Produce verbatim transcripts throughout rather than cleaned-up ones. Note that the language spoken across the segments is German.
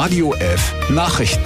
Radio F Nachrichten.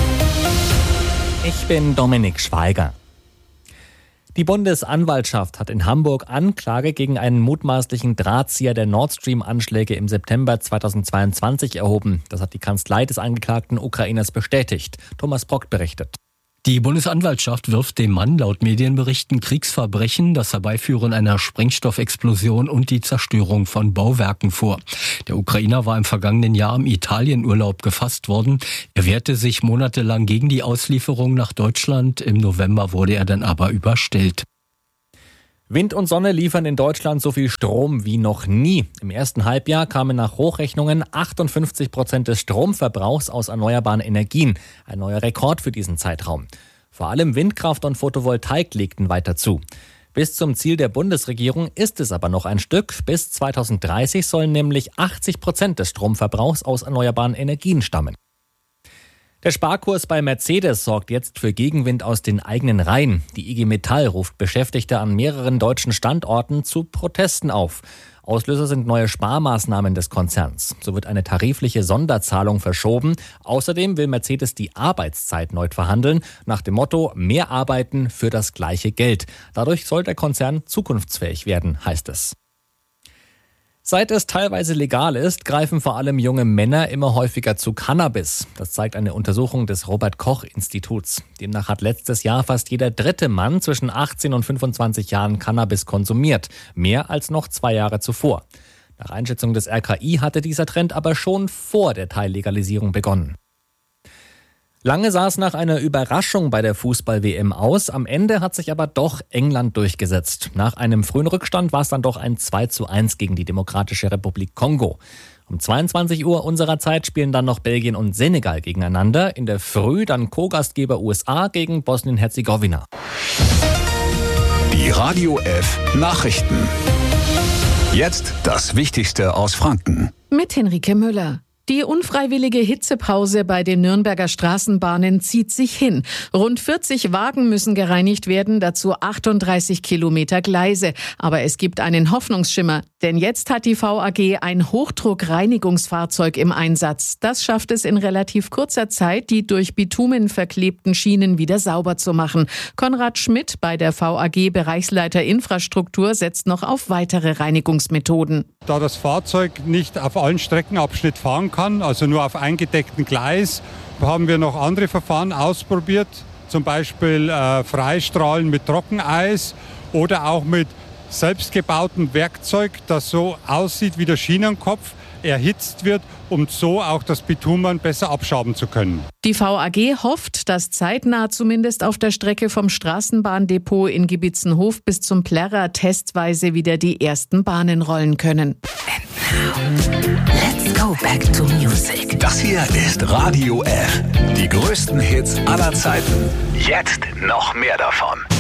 Ich bin Dominik Schweiger. Die Bundesanwaltschaft hat in Hamburg Anklage gegen einen mutmaßlichen Drahtzieher der Nord Stream-Anschläge im September zweitausendzweiundzwanzig erhoben. Das hat die Kanzlei des angeklagten Ukrainers bestätigt. Thomas Brock berichtet. Die Bundesanwaltschaft wirft dem Mann laut Medienberichten Kriegsverbrechen, das Herbeiführen einer Sprengstoffexplosion und die Zerstörung von Bauwerken vor. Der Ukrainer war im vergangenen Jahr im Italienurlaub gefasst worden. Er wehrte sich monatelang gegen die Auslieferung nach Deutschland. Im November wurde er dann aber überstellt. Wind und Sonne liefern in Deutschland so viel Strom wie noch nie. Im ersten Halbjahr kamen nach Hochrechnungen achtundfünfzig Prozent des Stromverbrauchs aus erneuerbaren Energien. Ein neuer Rekord für diesen Zeitraum. Vor allem Windkraft und Photovoltaik legten weiter zu. Bis zum Ziel der Bundesregierung ist es aber noch ein Stück. Bis zweitausenddreißig sollen nämlich achtzig Prozent des Stromverbrauchs aus erneuerbaren Energien stammen. Der Sparkurs bei Mercedes sorgt jetzt für Gegenwind aus den eigenen Reihen. Die I G Metall ruft Beschäftigte an mehreren deutschen Standorten zu Protesten auf. Auslöser sind neue Sparmaßnahmen des Konzerns. So wird eine tarifliche Sonderzahlung verschoben. Außerdem will Mercedes die Arbeitszeit neu verhandeln, nach dem Motto mehr arbeiten für das gleiche Geld. Dadurch soll der Konzern zukunftsfähig werden, heißt es. Seit es teilweise legal ist, greifen vor allem junge Männer immer häufiger zu Cannabis. Das zeigt eine Untersuchung des Robert-Koch-Instituts. Demnach hat letztes Jahr fast jeder dritte Mann zwischen achtzehn und fünfundzwanzig Jahren Cannabis konsumiert. Mehr als noch zwei Jahre zuvor. Nach Einschätzung des R K I hatte dieser Trend aber schon vor der Teillegalisierung begonnen. Lange sah es nach einer Überraschung bei der Fußball-W M aus. Am Ende hat sich aber doch England durchgesetzt. Nach einem frühen Rückstand war es dann doch ein zwei zu eins gegen die Demokratische Republik Kongo. Um zweiundzwanzig Uhr unserer Zeit spielen dann noch Belgien und Senegal gegeneinander. In der Früh dann Co-Gastgeber U S A gegen Bosnien-Herzegowina. Die Radio F Nachrichten. Jetzt das Wichtigste aus Franken. Mit Henrike Müller. Die unfreiwillige Hitzepause bei den Nürnberger Straßenbahnen zieht sich hin. Rund vierzig Wagen müssen gereinigt werden, dazu achtunddreißig Kilometer Gleise. Aber es gibt einen Hoffnungsschimmer, denn jetzt hat die V A G ein Hochdruckreinigungsfahrzeug im Einsatz. Das schafft es in relativ kurzer Zeit, die durch Bitumen verklebten Schienen wieder sauber zu machen. Konrad Schmidt bei der V A G Bereichsleiter Infrastruktur setzt noch auf weitere Reinigungsmethoden. Da das Fahrzeug nicht auf allen Streckenabschnitten fahren kann, also nur auf eingedecktem Gleis, haben wir noch andere Verfahren ausprobiert, zum Beispiel äh, Freistrahlen mit Trockeneis oder auch mit selbstgebautem Werkzeug, das so aussieht wie der Schienenkopf, erhitzt wird, um so auch das Bitumen besser abschaben zu können. Die V A G hofft, dass zeitnah zumindest auf der Strecke vom Straßenbahndepot in Gibitzenhof bis zum Plärrer testweise wieder die ersten Bahnen rollen können. Let's go back to music. Das hier ist Radio F. Die größten Hits aller Zeiten. Jetzt noch mehr davon.